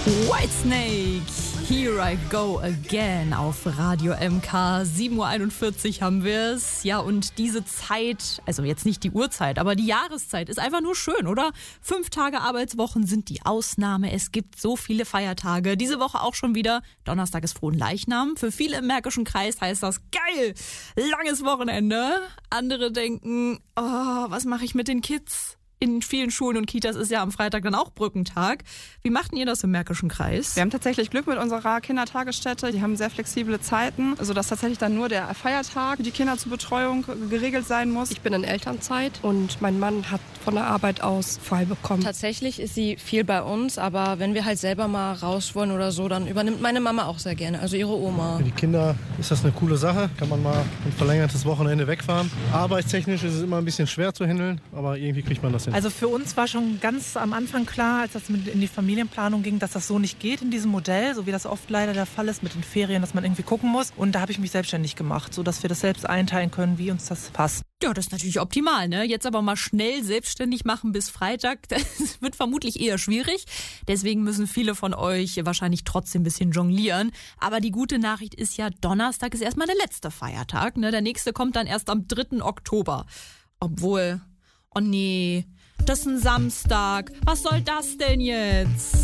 Whitesnake, Here I Go Again auf Radio MK. 7.41 Uhr haben wir es. Ja, und diese Zeit, also jetzt nicht die Uhrzeit, aber die Jahreszeit ist einfach nur schön, oder? 5 Tage Arbeitswochen sind die Ausnahme. Es gibt so viele Feiertage. Diese Woche auch schon wieder. Donnerstag ist Fronleichnam. Für viele im Märkischen Kreis heißt das geil, langes Wochenende. Andere denken, oh, was mache ich mit den Kids? In vielen Schulen und Kitas ist ja am Freitag dann auch Brückentag. Wie machten ihr das im Märkischen Kreis? Wir haben tatsächlich Glück mit unserer Kindertagesstätte. Die haben sehr flexible Zeiten, sodass tatsächlich dann nur der Feiertag für die Kinder zur Betreuung geregelt sein muss. Ich bin in Elternzeit und mein Mann hat von der Arbeit aus frei bekommen. Tatsächlich ist sie viel bei uns, aber wenn wir halt selber mal raus wollen oder so, dann übernimmt meine Mama auch sehr gerne, also ihre Oma. Für die Kinder ist das eine coole Sache. Kann man mal ein verlängertes Wochenende wegfahren. Arbeitstechnisch ist es immer ein bisschen schwer zu handeln, aber irgendwie kriegt man das hin. Also für uns war schon ganz am Anfang klar, als das in die Familienplanung ging, dass das so nicht geht in diesem Modell, so wie das oft leider der Fall ist mit den Ferien, dass man irgendwie gucken muss. Und da habe ich mich selbstständig gemacht, sodass wir das selbst einteilen können, wie uns das passt. Ja, das ist natürlich optimal, ne? Jetzt aber mal schnell selbstständig machen bis Freitag, das wird vermutlich eher schwierig. Deswegen müssen viele von euch wahrscheinlich trotzdem ein bisschen jonglieren. Aber die gute Nachricht ist ja, Donnerstag ist erstmal der letzte Feiertag, ne? Der nächste kommt dann erst am 3. Oktober. Obwohl, oh nee, das ist ein Samstag. Was soll das denn jetzt?